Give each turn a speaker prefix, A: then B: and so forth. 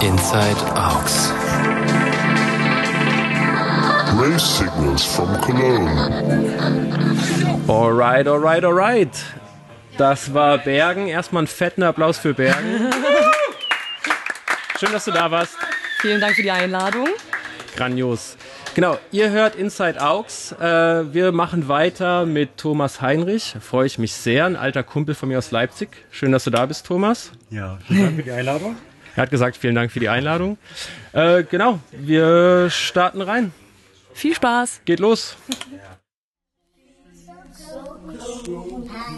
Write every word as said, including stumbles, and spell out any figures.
A: Inside Aux.
B: Race signals from Cologne.
C: Alright, alright, alright. Das war Bergen. Erstmal einen fetten Applaus für Bergen. Schön, dass du da warst.
D: Vielen Dank für die Einladung.
C: Grandios. Genau, ihr hört Inside Aux. Äh, wir machen weiter mit Thomas Heinrich. Freue ich mich sehr. Ein alter Kumpel von mir aus Leipzig. Schön, dass du da bist, Thomas.
E: Ja, vielen Dank für die Einladung.
C: Er hat gesagt, vielen Dank für die Einladung. Äh, genau, wir starten rein.
D: Viel Spaß.
C: Geht los.